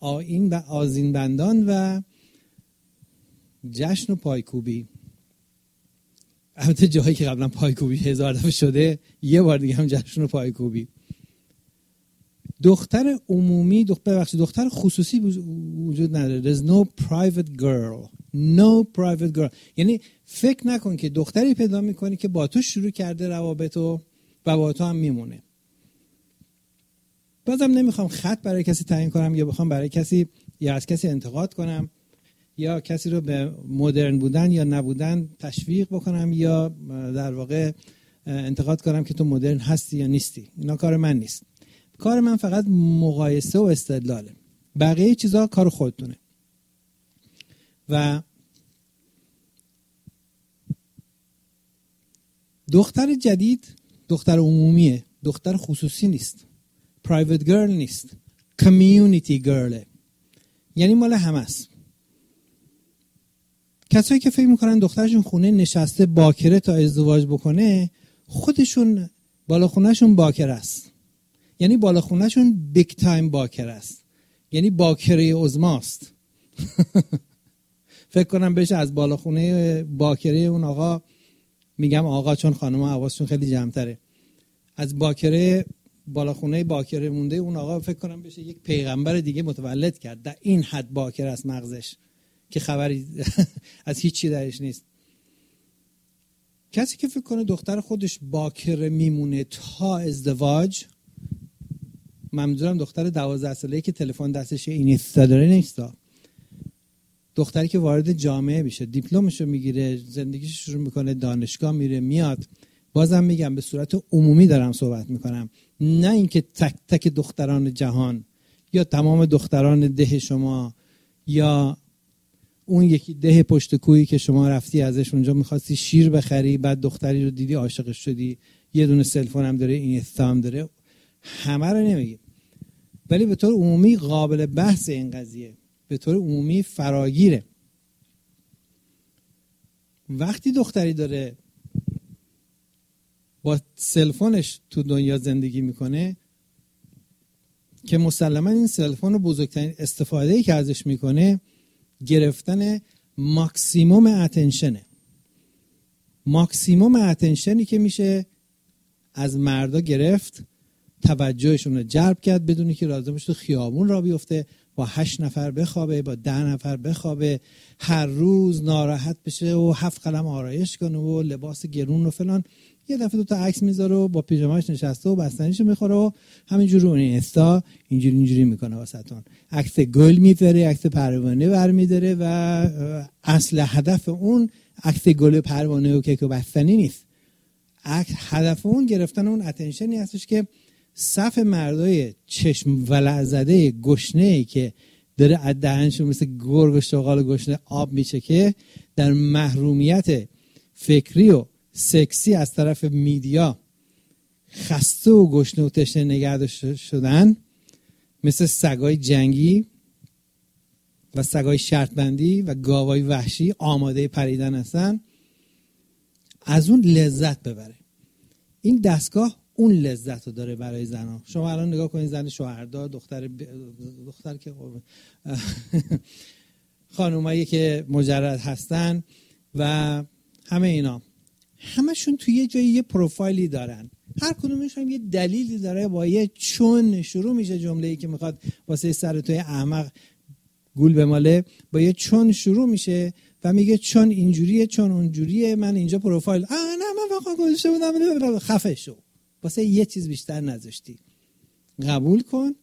آیین و آذین بندان و جشن و پایکوبی. البته جایی که قبلا پایکوبی 1000 دفعه شده، یه بار دیگه هم جشن و پایکوبی. دختر عمومی، دختر خصوصی وجود نداره. There's no private girl. No private girl. یعنی فکر نکن که دختری پیدا میکنی که با تو شروع کرده روابطو و با تو هم میمونه. بازم نمیخوام خط برای کسی تعیین کنم یا بخوام برای کسی یا از کسی انتقاد کنم یا کسی رو به مدرن بودن یا نبودن تشویق بکنم یا در واقع انتقاد کنم که تو مدرن هستی یا نیستی. اینا کار من نیست. کار من فقط مقایسه و استدلاله. بقیه چیزها کار خودتونه. و دختر جدید دختر عمومیه، دختر خصوصی نیست، پرایوت گرل نیست، کمیونیتی گرله. یعنی مال همه است. کسایی که فکر میکنن دخترشون خونه نشسته باکره تا ازدواج بکنه، خودشون بالاخونهشون باکره است. یعنی بالاخونهشون بیگ تایم باکره است. یعنی باکره عظماست. فکر کنم بشه از بالاخونه باکره اون آقا، میگم آقا چون خانم‌ها حواسشون خیلی جمع‌تره، از باکره بالاخونه باکره مونده اون آقا فکر کنم بشه یک پیغمبر دیگه متولد کرد. در این حد باکره است مغزش که خبری از هیچی درش نیست. کسی که فکر کنه دختر خودش باکره میمونه تا ازدواج، منظورم دختر 12 ساله‌ای که تلفن دستش اینستا داره نیستا. دختری که وارد جامعه میشه، دیپلمشو میگیره، زندگیش شروع میکنه، دانشگاه میره میاد. بازم میگم به صورت عمومی دارم صحبت میکنم، نه اینکه تک تک دختران جهان یا تمام دختران ده شما یا اون یکی ده پشت کویی که شما رفتی ازش اونجا میخواستی شیر بخری، بعد دختری رو دیدی عاشقش شدی، یه دونه سلفون هم داره، این هم داره. همه رو نمیگیم، ولی به طور عمومی قابل بحث این قضیه، به طور عمومی فراگیره. وقتی دختری داره با سلفونش تو دنیا زندگی میکنه که مسلما این سلفون رو بزرگترین استفاده‌ای که ازش میکنه گرفتن ماکسیموم اتنشنه. ماکسیموم اتنشنی که میشه از مردا گرفت، توجهشون رو جلب کرد بدونی که لازم باشه تو خیابون را بیفته، با 8 نفر بخوابه، با 10 نفر بخوابه، هر روز ناراحت بشه و 7 قلم آرایش کنه و لباس گرون و فلان. یه دفعه 2 تا عکس میذاره و با پیژامه‌اش نشسته و بستنیشو میخوره و همینجوری اون اینستا اینجوری میکنه واسهتون. عکس گل میذاره، عکس پروانه برمی‌داره و اصل هدف اون عکس گل پروانه و کیک و بستنی نیست. هدف اون گرفتن اون اتنشنی هستش که صف مردای چشم ولع زده گشنه‌ای که داره از دهنشون مثل گرگ و شغال گشنه آب میچکه، در محرومیت فکری و سکسی از طرف میدیا خسته و گشنه و تشنه نگه شدن، مثل سگای جنگی و سگای شرط بندی و گاوای وحشی آماده پریدن هستن، از اون لذت ببره. این دستگاه اون لذت رو داره برای زنها. شما الان نگاه کنید، زن شوهردار، دختر که خانومایی که مجرد هستن و همه اینا، همشون توی یه جایی یه پروفایلی دارن. هر کدومشون یه دلیلی داره. با یه چون شروع میشه جمله‌ای که میخواد واسه سر توی احمق گول بماله، با یه چون شروع میشه و میگه چون اینجوریه، چون اونجوریه، من اینجا پروفایل نه من واقعا گذاشته بودم. خفه شو، واسه یه چیز بیشتر نذاشتی. قبول کن،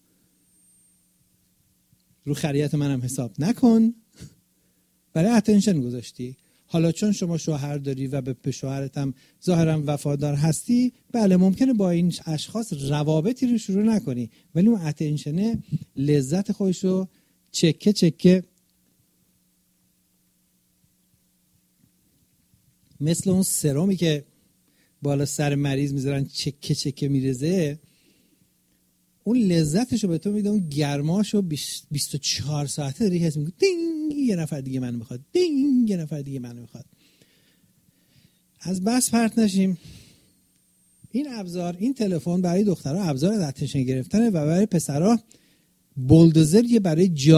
رو خریت منم حساب نکن، برای اتنشن گذاشتی. حالا چون شما شوهر داری و به شوهرت هم ظاهرا وفادار هستی، بله ممکنه با این اشخاص روابطی رو شروع نکنی، ولی اون اتنشنه لذت خودش رو چکه چکه، مثل اون سرمی که بالا سر مریض میذارن چکه چکه میرزه، اون لذتش رو به تو میده، اون گرماش رو 24 ساعته داری حس میکنی. دینگ، یه نفر دیگه منو میخواد، دینگ، یه نفر دیگه منو میخواد. از بس پرت نشیم. این ابزار، این تلفن برای دخترها ابزار اتنشن گرفتنه و برای پسرها بولدوزر یه برای